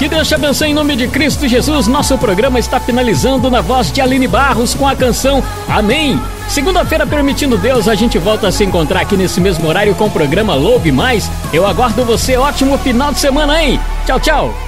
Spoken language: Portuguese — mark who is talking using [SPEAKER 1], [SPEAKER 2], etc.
[SPEAKER 1] Que Deus te abençoe em nome de Cristo Jesus. Nosso programa está finalizando na voz de Aline Barros com a canção Amém. Segunda-feira, permitindo Deus, a gente volta a se encontrar aqui nesse mesmo horário com o programa Louve Mais. Eu aguardo você. Ótimo final de semana, hein? Tchau, tchau.